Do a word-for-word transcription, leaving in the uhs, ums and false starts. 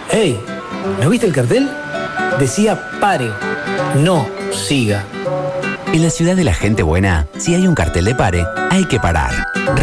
Hey, ¿no viste el cartel? Decía pare, no siga. En la ciudad de la gente buena, si hay un cartel de pare, hay que parar.